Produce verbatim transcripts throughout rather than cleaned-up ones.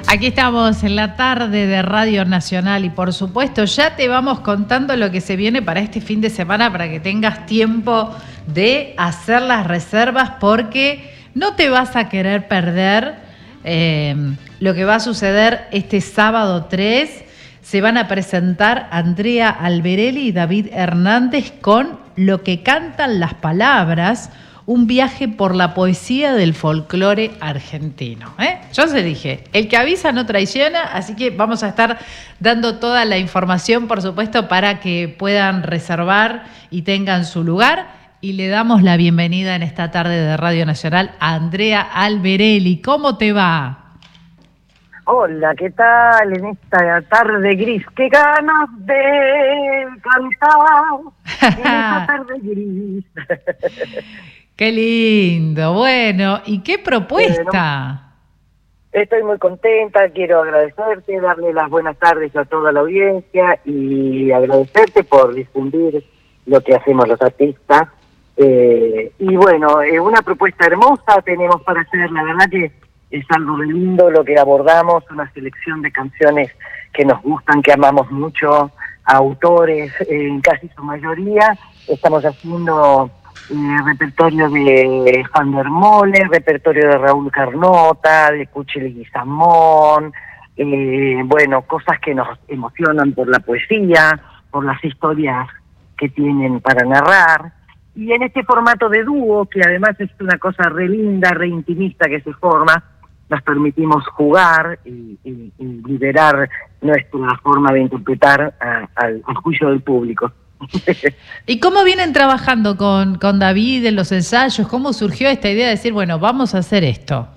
Aquí estamos en la tarde de Radio Nacional y por supuesto ya te vamos contando lo que se viene para este fin de semana para que tengas tiempo de hacer las reservas porque no te vas a querer perder eh, lo que va a suceder este sábado tres. Se van a presentar Andrea Alberelli y David Hernández con Lo que cantan las palabras, un viaje por la poesía del folclore argentino. ¿eh? Yo se dije, el que avisa no traiciona, así que vamos a estar dando toda la información, por supuesto, para que puedan reservar y tengan su lugar. Y le damos la bienvenida en esta tarde de Radio Nacional a Andrea Alberelli. ¿Cómo te va? Hola, ¿qué tal en esta tarde gris? ¡Qué ganas de cantar en esta tarde gris! ¡Qué lindo! Bueno, ¿y qué propuesta? Bueno, estoy muy contenta, quiero agradecerte, darle las buenas tardes a toda la audiencia y agradecerte por difundir lo que hacemos los artistas. Eh, y bueno, eh, una propuesta hermosa tenemos para hacer, la verdad que es algo lindo lo que abordamos, una selección de canciones que nos gustan, que amamos mucho, autores en casi su mayoría. Estamos haciendo eh, repertorio de Juan der Mole, repertorio de Raúl Carnota, de Cuchi Leguizamón, eh, bueno, cosas que nos emocionan por la poesía, por las historias que tienen para narrar. Y en este formato de dúo, que además es una cosa re linda, re intimista que se forma, nos permitimos jugar y, y, y liberar nuestra forma de interpretar a, al, al juicio del público. ¿Y cómo vienen trabajando con, con David en los ensayos? ¿Cómo surgió esta idea de decir, bueno, vamos a hacer esto?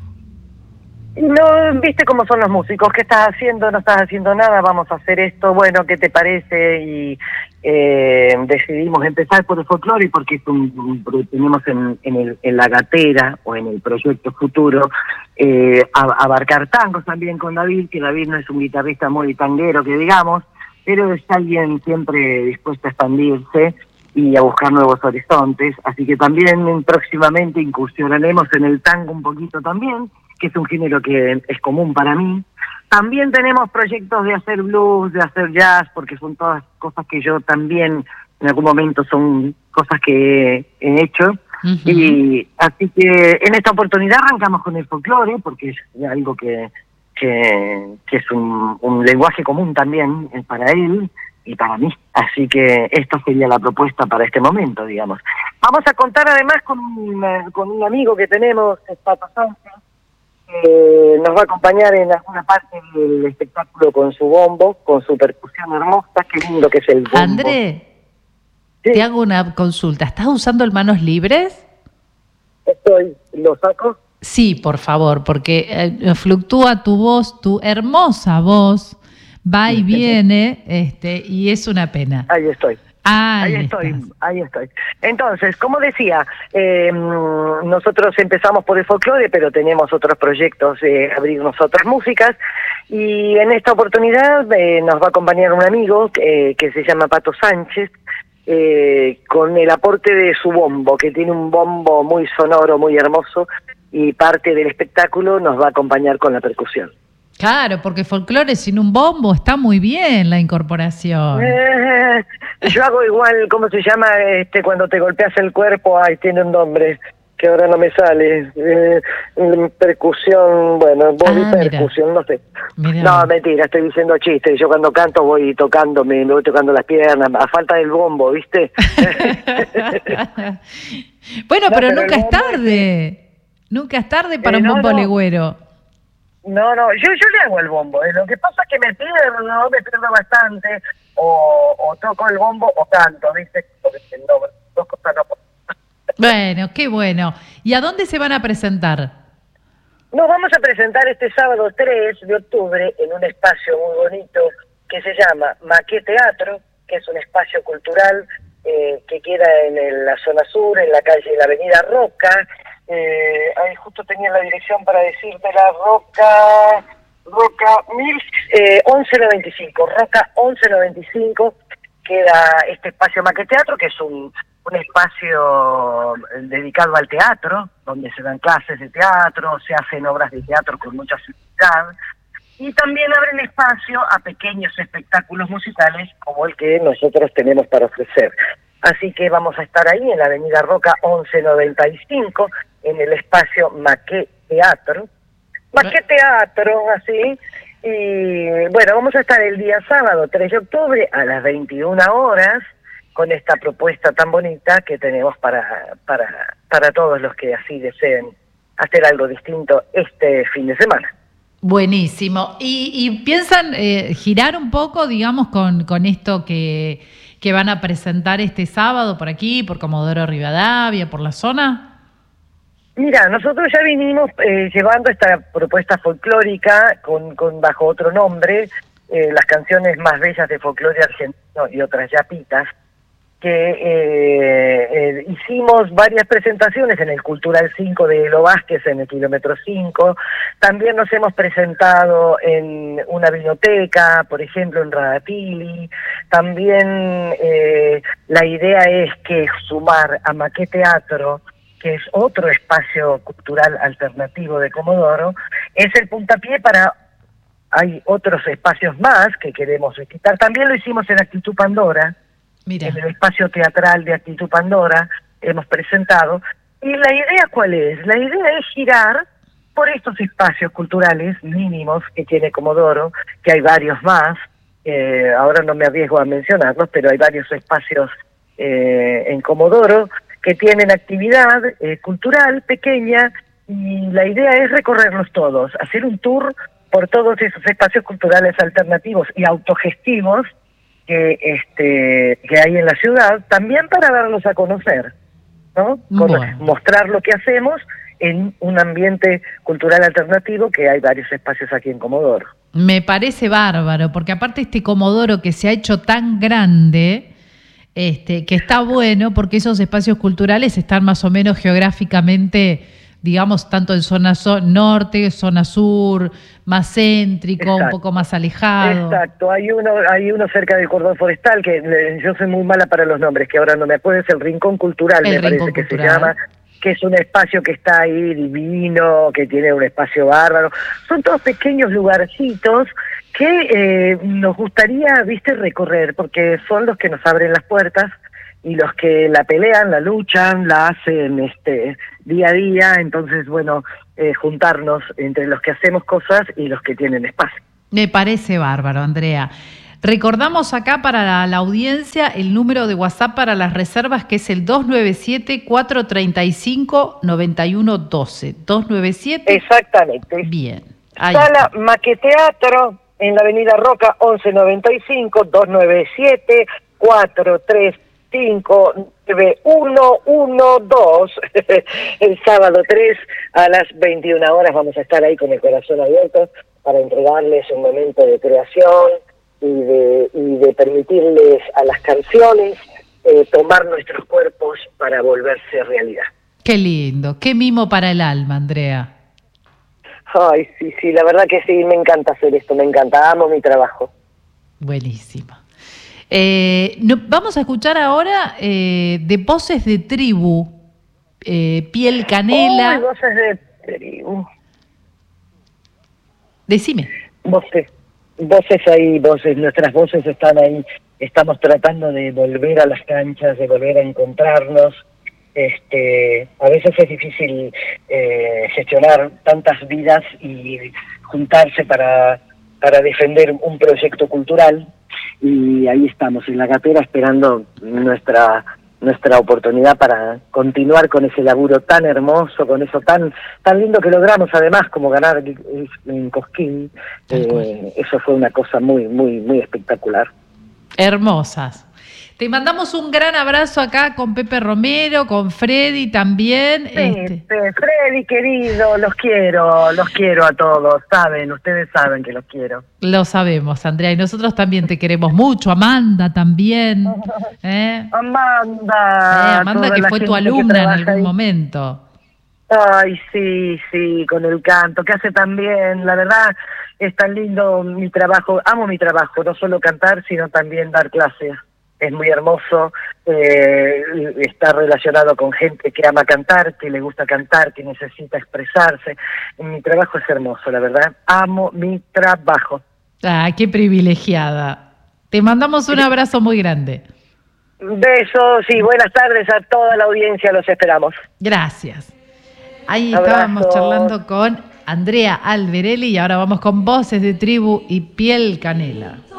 No, viste cómo son los músicos, ¿qué estás haciendo? No estás haciendo nada, vamos a hacer esto, bueno, ¿qué te parece? Y eh, decidimos empezar por el folclore porque es un, un, tenemos en, en, el, en la gatera o en el proyecto futuro eh, a, abarcar tangos también con David, que David no es un guitarrista muy tanguero que digamos, pero es alguien siempre dispuesto a expandirse y a buscar nuevos horizontes, así que también próximamente incursionaremos en el tango un poquito también, que es un género que es común para mí. También tenemos proyectos de hacer blues, de hacer jazz, porque son todas cosas que yo también en algún momento son cosas que he hecho. Uh-huh. Y así que en esta oportunidad arrancamos con el folclore, porque es algo que, que, que es un, un lenguaje común también para él y para mí. Así que esto sería la propuesta para este momento, digamos. Vamos a contar además con un, con un amigo que tenemos, Pato Sánchez, Eh, nos va a acompañar en alguna parte del espectáculo con su bombo, con su percusión hermosa. Qué lindo que es el bombo. André, sí. Te hago una consulta. ¿Estás usando el manos libres? Estoy, ¿lo saco? Sí, por favor, porque eh, fluctúa tu voz, tu hermosa voz, va y viene, este, y es una pena. Ahí estoy. Ahí, ahí estoy, estás. ahí estoy. Entonces, como decía, eh, nosotros empezamos por el folclore, pero tenemos otros proyectos de abrirnos otras músicas, y en esta oportunidad eh, nos va a acompañar un amigo eh, que se llama Pato Sánchez, eh, con el aporte de su bombo, que tiene un bombo muy sonoro, muy hermoso, y parte del espectáculo nos va a acompañar con la percusión. Claro, porque folclore sin un bombo está muy bien la incorporación. Eh, yo hago igual, ¿cómo se llama? este Cuando te golpeas el cuerpo, ay, tiene un nombre que ahora no me sale. Eh, percusión, bueno, body ah, percusión, mira. no sé. Mira. No, mentira, estoy diciendo chistes. Yo cuando canto voy tocándome, me voy tocando las piernas, a falta del bombo, ¿viste? Bueno, no, pero, pero nunca es tarde. Es... Nunca es tarde para eh, un bombo no, no. legüero. No, no, yo yo le hago el bombo. Eh. Lo que pasa es que me pierdo, ¿no? me pierdo bastante, o, o toco el bombo o canto, ¿viste? No, dos cosas no. Bueno, qué bueno. ¿Y a dónde se van a presentar? Nos vamos a presentar este sábado tres de octubre en un espacio muy bonito que se llama Maqué Teatro, que es un espacio cultural eh, que queda en el, la zona sur, en la calle de la avenida Roca. Eh, ahí justo tenía la dirección para decirte, la Roca, Roca mil, eh, once noventa y cinco, Roca once noventa y cinco, queda este espacio Maqué Teatro, que es un, un espacio dedicado al teatro, donde se dan clases de teatro, se hacen obras de teatro con mucha facilidad, y también abren espacio a pequeños espectáculos musicales como el que nosotros tenemos para ofrecer. Así que vamos a estar ahí en la Avenida Roca once noventa y cinco, en el espacio Maqué Teatro. Maqué Teatro, así. Y bueno, vamos a estar el día sábado tres de octubre a las veintiuna horas con esta propuesta tan bonita que tenemos para, para, para todos los que así deseen hacer algo distinto este fin de semana. Buenísimo. ¿Y, y piensan eh, girar un poco, digamos, con, con esto que, que van a presentar este sábado por aquí, por Comodoro Rivadavia, por la zona? Mira, nosotros ya vinimos eh, llevando esta propuesta folclórica con, con bajo otro nombre, eh, las canciones más bellas de folclore argentino y otras yapitas, que eh, eh, hicimos varias presentaciones en el Cultural cinco de Elo Vázquez, en el kilómetro cinco. También nos hemos presentado en una biblioteca, por ejemplo, en Radatili. También eh, la idea es que sumar a Maqué Teatro, que es otro espacio cultural alternativo de Comodoro, es el puntapié para... Hay otros espacios más que queremos visitar. También lo hicimos en Actitud Pandora. Mira. En el espacio teatral de Actitud Pandora hemos presentado. ¿Y la idea cuál es? La idea es girar por estos espacios culturales mínimos que tiene Comodoro, que hay varios más, eh, ahora no me arriesgo a mencionarlos, pero hay varios espacios eh, en Comodoro que tienen actividad eh, cultural pequeña, y la idea es recorrerlos todos, hacer un tour por todos esos espacios culturales alternativos y autogestivos que este que hay en la ciudad, también para darlos a conocer, ¿no? Bueno. Mostrar lo que hacemos en un ambiente cultural alternativo, que hay varios espacios aquí en Comodoro. Me parece bárbaro, porque aparte este Comodoro que se ha hecho tan grande, este que está bueno, porque esos espacios culturales están más o menos geográficamente, digamos, tanto en zona so- norte, zona sur, más céntrico, exacto, un poco más alejado. Exacto, hay uno hay uno cerca del cordón forestal, que eh, yo soy muy mala para los nombres, que ahora no me acuerdo, es el Rincón Cultural, el me Rincón parece Cultural. Que se llama, que es un espacio que está ahí divino, que tiene un espacio bárbaro. Son todos pequeños lugarcitos que eh, nos gustaría, viste, recorrer, porque son los que nos abren las puertas y los que la pelean, la luchan, la hacen este día a día. Entonces, bueno, eh, juntarnos entre los que hacemos cosas y los que tienen espacio. Me parece bárbaro, Andrea. Recordamos acá para la, la audiencia el número de WhatsApp para las reservas, que es el dos nueve siete, cuatro tres cinco, nueve uno uno dos. dos nueve siete. Exactamente. Bien. Ahí Sala Maqué Teatro, en la Avenida Roca once noventa y cinco, dos nueve siete, cuatro tres cinco, nueve uno uno dos. El sábado tres a las veintiuna horas vamos a estar ahí con el corazón abierto para entregarles un momento de creación y de, y de permitirles a las canciones eh, tomar nuestros cuerpos para volverse realidad. Qué lindo, qué mimo para el alma, Andrea. Ay, sí, sí, la verdad que sí, me encanta hacer esto, me encanta, amo mi trabajo. Buenísimo. Eh, no, vamos a escuchar ahora eh, de Voces de Tribu, eh, Piel Canela. Uy, Voces de Tribu. Decime. Voces, voces ahí, voces, nuestras voces están ahí. Estamos tratando de volver a las canchas, de volver a encontrarnos. Este, a veces es difícil eh, gestionar tantas vidas y juntarse para, para defender un proyecto cultural. Y ahí estamos en la gatera esperando nuestra nuestra oportunidad para continuar con ese laburo tan hermoso, con eso tan tan lindo que logramos, además, como ganar en Cosquín. Eh, eso fue una cosa muy muy muy espectacular. Hermosas. Te mandamos un gran abrazo acá con Pepe Romero, con Freddy también. Pepe, este. Freddy querido, los quiero, los quiero a todos, saben, ustedes saben que los quiero. Lo sabemos, Andrea, y nosotros también te queremos mucho. Amanda también. ¿eh? Amanda. Eh, Amanda, que fue tu alumna en algún ahí. momento. Ay, sí, sí, con el canto, que hace también, la verdad, es tan lindo mi trabajo, amo mi trabajo, no solo cantar, sino también dar clases. es muy hermoso, eh, está relacionado con gente que ama cantar, que le gusta cantar, que necesita expresarse. Mi trabajo es hermoso, la verdad. Amo mi trabajo. Ah, qué privilegiada. Te mandamos un abrazo muy grande. Besos y buenas tardes a toda la audiencia, los esperamos. Gracias. Ahí Abrazos. Estábamos charlando con Andrea Alberelli y ahora vamos con Voces de Tribu y Piel Canela.